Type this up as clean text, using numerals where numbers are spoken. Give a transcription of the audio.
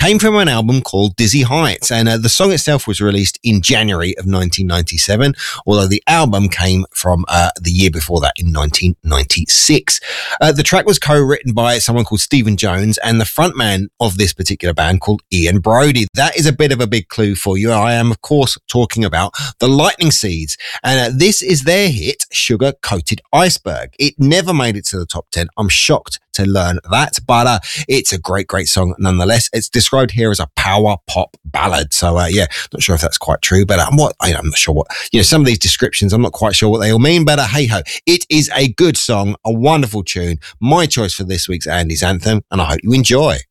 came from an album called Dizzy Heights, and the song itself was released in January of 1997, although the album came from the year before that in 1996. The track was co-written by someone called Stephen Jones and the frontman of this particular band called Ian Brody. That is a bit of a big clue for you. I am, of course, talking about the Lightning Seeds, and this is their hit, Sugar Coated Iceberg. It never made it to the top 10. I'm shocked to learn that, but it's a great song nonetheless. It's described here as a power pop ballad. So not sure if that's quite true, but I'm not sure what, some of these descriptions, I'm not quite sure what they all mean, but hey ho, it is a good song, a wonderful tune. My choice for this week's Andy's Anthem, and I hope you enjoy.